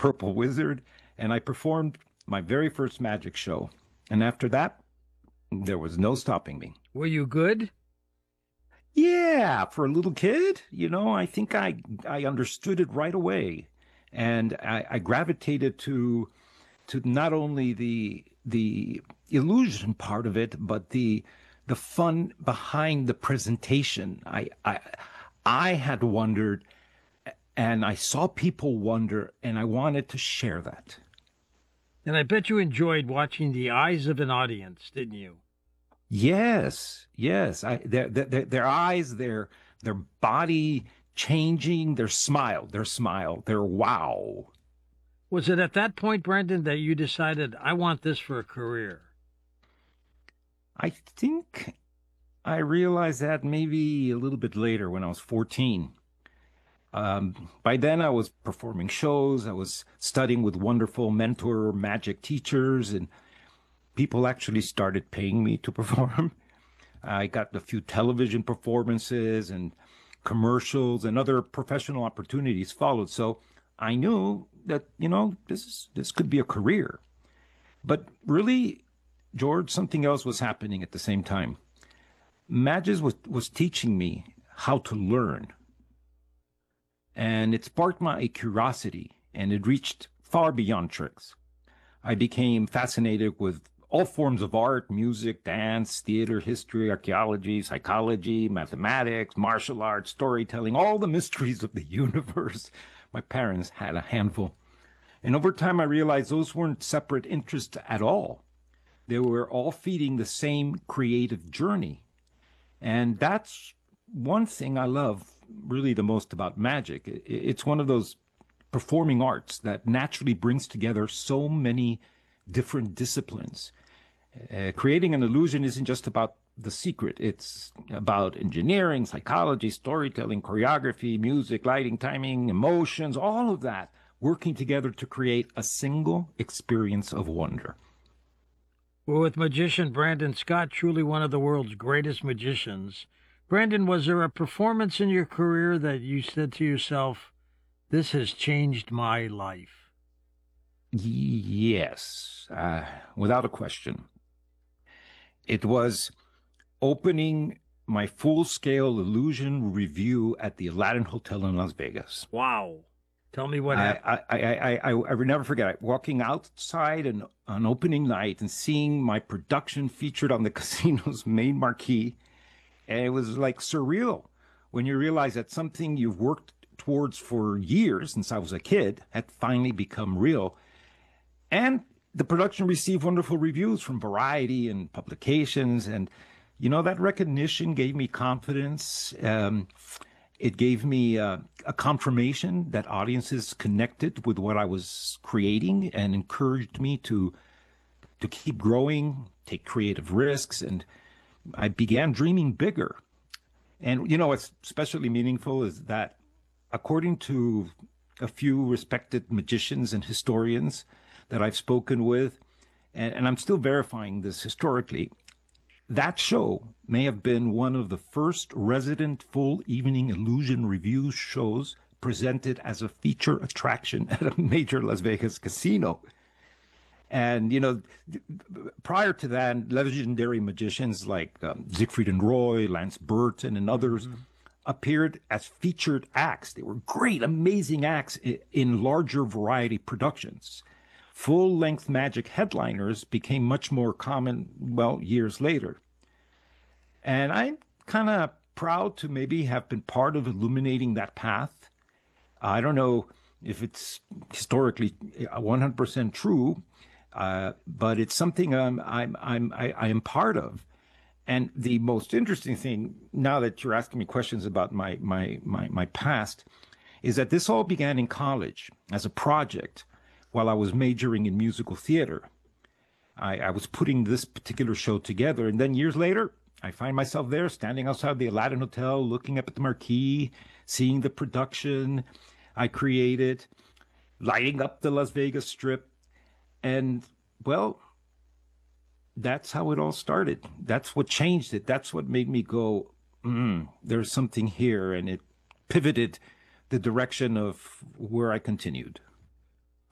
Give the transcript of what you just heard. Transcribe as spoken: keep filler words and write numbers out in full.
Purple Wizard, and I performed my very first magic show. And after that, there was no stopping me. Were you good? Yeah, for a little kid, you know, I think I I understood it right away, and I, I gravitated to to not only the the illusion part of it, but the the fun behind the presentation. I I I had wondered, and I saw people wonder, and I wanted to share that. And I bet you enjoyed watching the eyes of an audience, didn't you? Yes, yes. I their their, their eyes, their their body changing, their smile, their smile, their wow. Was it at that point, Brandon, that you decided, I want this for a career? I think I realized that maybe a little bit later when I was fourteen. Um, by then, I was performing shows. I was studying with wonderful mentor magic teachers, and people actually started paying me to perform. I got a few television performances and commercials, and other professional opportunities followed. So I knew that, you know, this is, this could be a career. But really, George, something else was happening at the same time. Magis was, was teaching me how to learn. And it sparked my curiosity, and it reached far beyond tricks. I became fascinated with all forms of art, music, dance, theater, history, archaeology, psychology, mathematics, martial arts, storytelling, all the mysteries of the universe. My parents had a handful. And over time, I realized those weren't separate interests at all. They were all feeding the same creative journey. And that's one thing I love really the most about magic. It's one of those performing arts that naturally brings together so many different disciplines. Uh, creating an illusion isn't just about the secret. It's about engineering, psychology, storytelling, choreography, music, lighting, timing, emotions, all of that working together to create a single experience of wonder. Well, with magician Brandon Scott, truly one of the world's greatest magicians. Brandon, was there a performance in your career that you said to yourself, this has changed my life? Yes, uh, without a question. It was opening my full-scale illusion review at the Aladdin Hotel in Las Vegas. Wow. Tell me what I, happened. I, I, I, I, I will never forget it. Walking outside and on opening night and seeing my production featured on the casino's main marquee, and it was like surreal when you realize that something you've worked towards for years since I was a kid had finally become real. And the production received wonderful reviews from Variety and publications. And, you know, that recognition gave me confidence. Um, it gave me uh, a confirmation that audiences connected with what I was creating and encouraged me to to keep growing, take creative risks. And I began dreaming bigger. And, you know, what's especially meaningful is that according to a few respected magicians and historians that I've spoken with, and, and I'm still verifying this historically, that show may have been one of the first resident full evening illusion review shows presented as a feature attraction at a major Las Vegas casino. And, you know, prior to that, legendary magicians like um, Siegfried and Roy, Lance Burton, and others mm-hmm. appeared as featured acts. They were great, amazing acts in larger variety productions. Full-length magic headliners became much more common, well, years later. And I'm kind of proud to maybe have been part of illuminating that path. I don't know if it's historically one hundred percent true, uh, but it's something um, I'm, I'm, I, I am part of. And the most interesting thing, now that you're asking me questions about my, my, my, my past, is that this all began in college as a project while I was majoring in musical theater. I, I was putting this particular show together, and then years later, I find myself there standing outside the Aladdin Hotel, looking up at the marquee, seeing the production I created, lighting up the Las Vegas Strip. And, well, that's how it all started. That's what changed it. That's what made me go, mm, there's something here. And it pivoted the direction of where I continued.